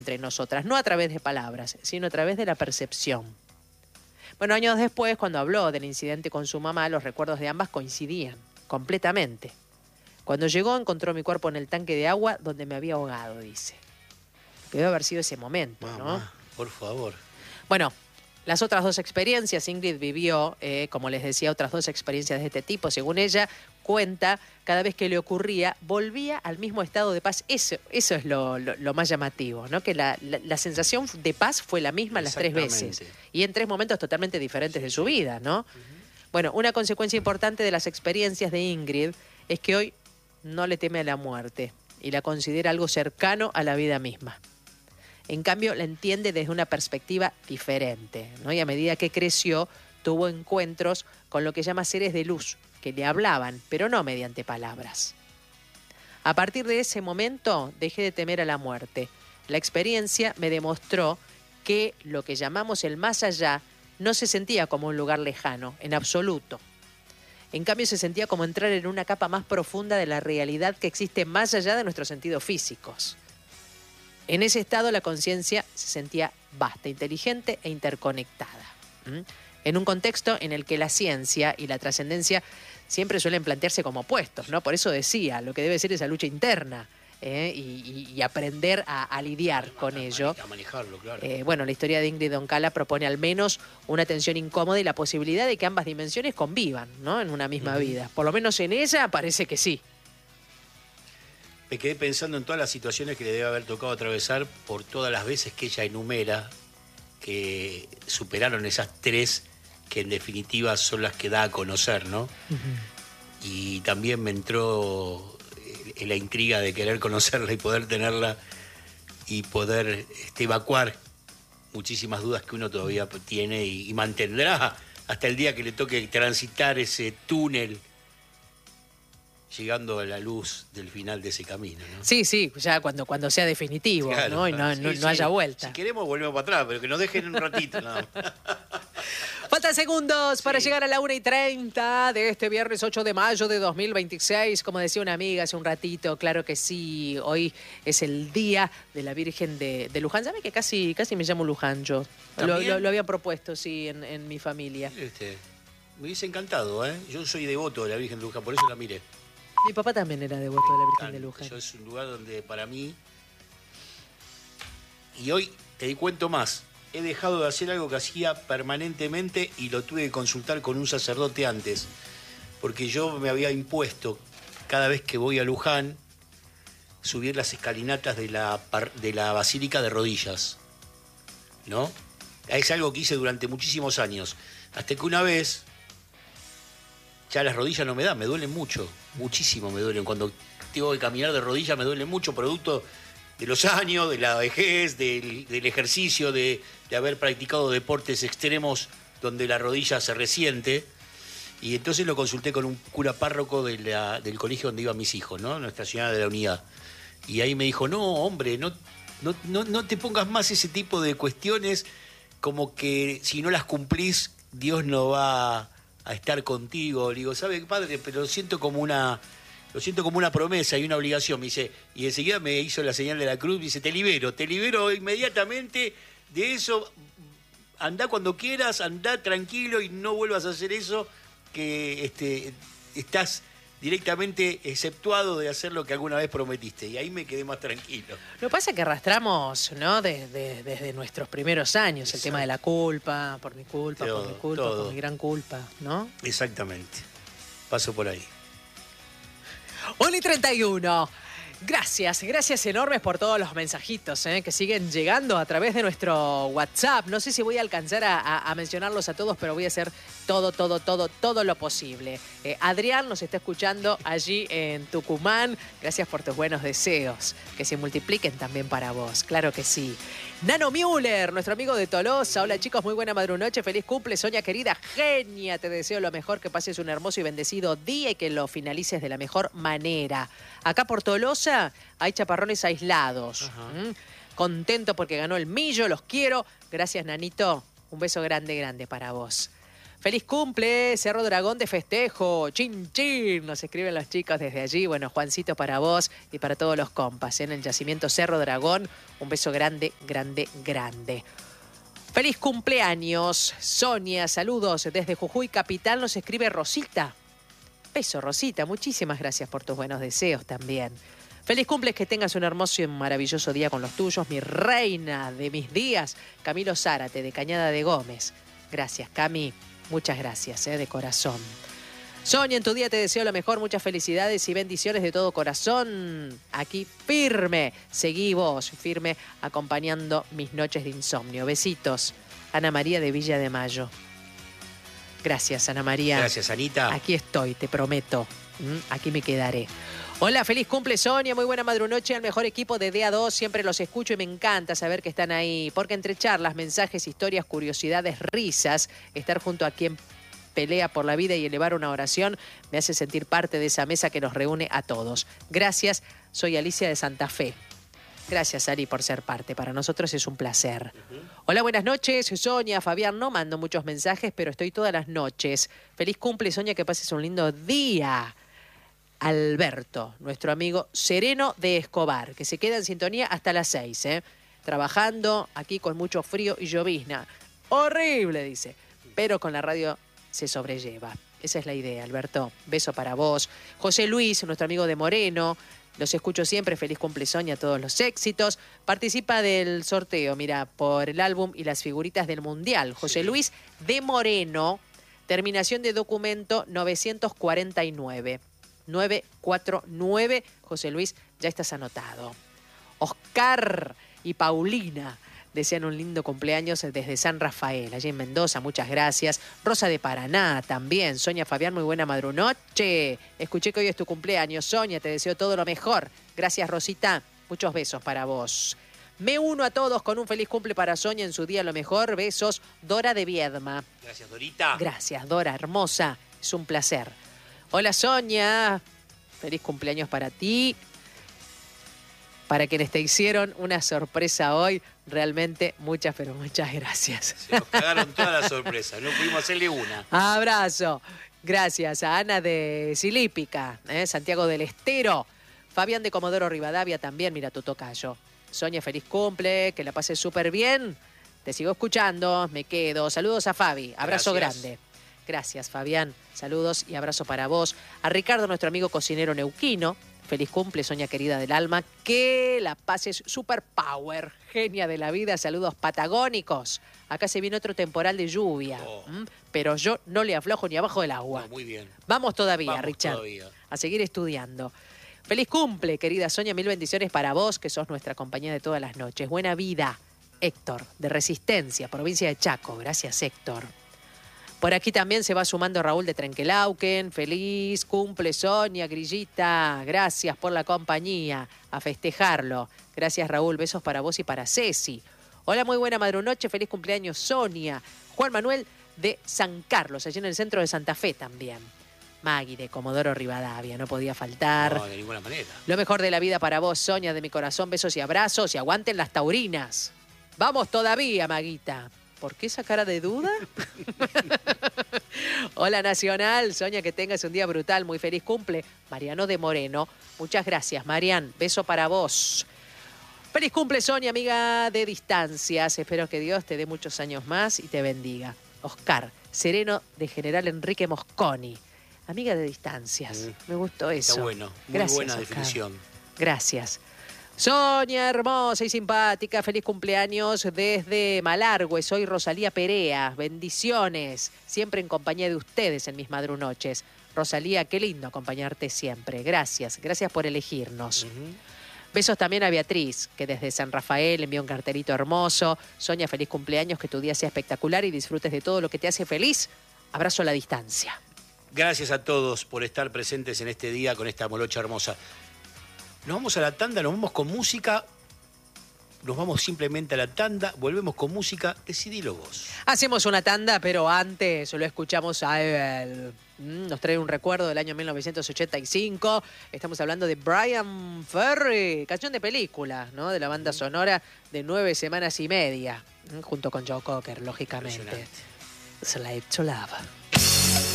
entre nosotras, no a través de palabras, sino a través de la percepción. Bueno, años después, cuando habló del incidente con su mamá, los recuerdos de ambas coincidían completamente. Cuando llegó, encontró mi cuerpo en el tanque de agua donde me había ahogado, dice. Debe haber sido ese momento, ¿no? Mamá, por favor. Bueno, las otras dos experiencias, Ingrid vivió, como les decía, otras dos experiencias de este tipo. Según ella, cuenta, cada vez que le ocurría, volvía al mismo estado de paz. Eso es lo más llamativo, ¿no? Que la sensación de paz fue la misma las 3 veces. Y en 3 momentos totalmente diferentes de su vida, ¿no? Bueno, una consecuencia importante de las experiencias de Ingrid es que hoy no le teme a la muerte y la considera algo cercano a la vida misma. En cambio, la entiende desde una perspectiva diferente, ¿no? Y a medida que creció, tuvo encuentros con lo que llama seres de luz, que le hablaban, pero no mediante palabras. A partir de ese momento, dejé de temer a la muerte. La experiencia me demostró que lo que llamamos el más allá no se sentía como un lugar lejano, en absoluto. En cambio, se sentía como entrar en una capa más profunda de la realidad que existe más allá de nuestros sentidos físicos. En ese estado la conciencia se sentía vasta, inteligente e interconectada. En un contexto en el que la ciencia y la trascendencia siempre suelen plantearse como opuestos, ¿no? Por eso decía, lo que debe ser esa lucha interna y aprender a lidiar con ello. A manejarlo, claro. Bueno, la historia de Ingrid Doncala propone al menos una tensión incómoda y la posibilidad de que ambas dimensiones convivan, ¿no? En una misma vida. Por lo menos en ella parece que sí. Me quedé pensando en todas las situaciones que le debe haber tocado atravesar por todas las veces que ella enumera que superaron esas 3 que en definitiva son las que da a conocer, ¿no? Y también me entró en la intriga de querer conocerla y poder tenerla y poder evacuar muchísimas dudas que uno todavía tiene y mantendrá hasta el día que le toque transitar ese túnel llegando a la luz del final de ese camino, ¿no? Sí, ya cuando sea definitivo, claro, ¿no? Y no haya vuelta. Si queremos volvemos para atrás, pero que nos dejen un ratito nada más. Faltan segundos para llegar a la 1:30 de este viernes 8 de mayo de 2026. Como decía una amiga hace un ratito, claro que sí, hoy es el día de la Virgen de Luján. ¿Sabe que casi me llamo Luján yo? Lo había propuesto, sí, en mi familia. Me hubiese encantado, ¿eh? Yo soy devoto de la Virgen de Luján, por eso la miré. Mi papá también era devoto de la Virgen de Luján. Eso es un lugar donde para mí... Y hoy te cuento más. He dejado de hacer algo que hacía permanentemente y lo tuve que consultar con un sacerdote antes. Porque yo me había impuesto, cada vez que voy a Luján, subir las escalinatas de la Basílica de rodillas, ¿no? Es algo que hice durante muchísimos años. Hasta que una vez... Ya las rodillas no me dan, me duelen mucho, muchísimo me duelen. Cuando tengo que caminar de rodillas me duelen mucho, producto de los años, de la vejez, del ejercicio, de haber practicado deportes extremos donde la rodilla se resiente. Y entonces lo consulté con un cura párroco del colegio donde iban mis hijos, ¿no? Nuestra Señora de la Unidad. Y ahí me dijo, no, hombre, no te pongas más ese tipo de cuestiones, como que si no las cumplís, Dios no va a estar contigo. Le digo, ¿sabe, padre? Pero lo siento como una promesa y una obligación. Me dice, y enseguida me hizo la señal de la cruz, me dice, te libero inmediatamente de eso, andá cuando quieras, andá tranquilo y no vuelvas a hacer eso, que estás directamente exceptuado de hacer lo que alguna vez prometiste. Y ahí me quedé más tranquilo. Lo que pasa es que arrastramos, ¿no? Desde nuestros primeros años. Exacto. El tema de la culpa, por mi culpa, por mi gran culpa, ¿no? Exactamente. Paso por ahí. 1:31. Gracias enormes por todos los mensajitos que siguen llegando a través de nuestro WhatsApp. No sé si voy a alcanzar a mencionarlos a todos, pero voy a hacer todo lo posible. Adrián nos está escuchando allí en Tucumán. Gracias por tus buenos deseos, que se multipliquen también para vos, claro que sí. Nano Müller, nuestro amigo de Tolosa. Hola chicos, muy buena madrunoche, feliz cumple, Sonia querida, genia, te deseo lo mejor, que pases un hermoso y bendecido día y que lo finalices de la mejor manera. Acá por Tolosa hay chaparrones aislados. Contento porque ganó el Millo, los quiero. Gracias, Nanito, un beso grande para vos. Feliz cumple, Cerro Dragón de festejo. Chin, chin, nos escriben los chicos desde allí. Bueno, Juancito, para vos y para todos los compas en el yacimiento Cerro Dragón. Un beso grande, grande, grande. Feliz cumpleaños, Sonia. Saludos desde Jujuy Capital. Nos escribe Rosita. Beso, Rosita. Muchísimas gracias por tus buenos deseos también. Feliz cumple, que tengas un hermoso y maravilloso día con los tuyos. Mi reina de mis días, Camilo Zárate, de Cañada de Gómez. Gracias, Cami. Muchas gracias, de corazón. Sonia, en tu día te deseo lo mejor, muchas felicidades y bendiciones de todo corazón. Aquí firme, seguí vos, firme, acompañando mis noches de insomnio. Besitos. Ana María de Villa de Mayo. Gracias, Ana María. Gracias, Anita. Aquí estoy, te prometo. Aquí me quedaré. Hola, feliz cumple, Sonia. Muy buena madrunoche al mejor equipo de DA2. Siempre los escucho y me encanta saber que están ahí. Porque entre charlas, mensajes, historias, curiosidades, risas, estar junto a quien pelea por la vida y elevar una oración me hace sentir parte de esa mesa que nos reúne a todos. Gracias, soy Alicia de Santa Fe. Gracias, Ali, por ser parte. Para nosotros es un placer. Hola, buenas noches, Sonia. Fabián, no mando muchos mensajes, pero estoy todas las noches. Feliz cumple, Sonia, que pases un lindo día. Alberto, nuestro amigo Sereno de Escobar, que se queda en sintonía hasta las 6, trabajando aquí con mucho frío y llovizna. Horrible, dice, pero con la radio se sobrelleva. Esa es la idea, Alberto. Beso para vos. José Luis, nuestro amigo de Moreno, los escucho siempre. Feliz cumple, Sonia, todos los éxitos. Participa del sorteo, mira, por el álbum y las figuritas del Mundial. José Luis de Moreno, terminación de documento 949. 949, José Luis, ya estás anotado. Oscar y Paulina desean un lindo cumpleaños desde San Rafael, allí en Mendoza, muchas gracias. Rosa de Paraná también. Sonia, Fabián, muy buena madrunoche. Escuché que hoy es tu cumpleaños, Sonia, te deseo todo lo mejor. Gracias, Rosita, muchos besos para vos. Me uno a todos con un feliz cumple para Sonia en su día lo mejor. Besos, Dora de Viedma. Gracias, Dorita. Gracias, Dora, hermosa, es un placer. Hola, Sonia. Feliz cumpleaños para ti. Para quienes te hicieron una sorpresa hoy, realmente muchas, pero muchas gracias. Se nos cagaron todas las sorpresas, no pudimos hacerle una. Abrazo. Gracias a Ana de Silípica, Santiago del Estero. Fabián de Comodoro Rivadavia también, mira tu tocayo. Sonia, feliz cumple, que la pases súper bien. Te sigo escuchando, me quedo. Saludos a Fabi, abrazo grande. Gracias, Fabián. Saludos y abrazo para vos. A Ricardo, nuestro amigo cocinero neuquino. Feliz cumple, Sonia querida del alma. Que la pases super power. Genia de la vida. Saludos patagónicos. Acá se viene otro temporal de lluvia. Pero yo no le aflojo ni abajo del agua. No, muy bien. Vamos todavía, Vamos Richard. todavía. A seguir estudiando. Feliz cumple, querida Sonia. 1000 bendiciones para vos, que sos nuestra compañía de todas las noches. Buena vida. Héctor, de Resistencia, provincia de Chaco. Gracias, Héctor. Por aquí también se va sumando Raúl de Trenquelauquen. Feliz cumple, Sonia, Grillita. Gracias por la compañía. A festejarlo. Gracias, Raúl. Besos para vos y para Ceci. Hola, muy buena madrunoche. Feliz cumpleaños, Sonia. Juan Manuel de San Carlos, allí en el centro de Santa Fe también. Maggie de Comodoro Rivadavia, no podía faltar. No, de ninguna manera. Lo mejor de la vida para vos, Sonia, de mi corazón. Besos y abrazos. Y aguanten las taurinas. Vamos todavía, Maguita. ¿Por qué esa cara de duda? Hola, Nacional. Sonia, que tengas un día brutal. Muy feliz cumple. Mariano de Moreno. Muchas gracias, Marian. Beso para vos. Feliz cumple, Sonia, amiga de distancias. Espero que Dios te dé muchos años más y te bendiga. Oscar, Sereno de General Enrique Mosconi. Amiga de distancias. Me gustó eso. Está bueno. Muy gracias, buena Oscar. definición. Gracias. Sonia, hermosa y simpática, feliz cumpleaños desde Malargüe. Soy Rosalía Perea. Bendiciones. Siempre en compañía de ustedes en mis madrunoches. Rosalía, qué lindo acompañarte siempre. Gracias. Gracias por elegirnos. Besos también a Beatriz, que desde San Rafael envió un cartelito hermoso. Sonia, feliz cumpleaños, que tu día sea espectacular y disfrutes de todo lo que te hace feliz. Abrazo a la distancia. Gracias a todos por estar presentes en este día con esta molocha hermosa. Nos vamos a la tanda, nos vamos con música, nos vamos simplemente a la tanda, volvemos con música, decidilo vos. Hacemos una tanda, pero antes lo escuchamos a él. Nos trae un recuerdo del año 1985. Estamos hablando de Brian Ferry, canción de película, ¿no? De la banda sonora de 9 semanas y media, junto con Joe Cocker, lógicamente. Slave to Love.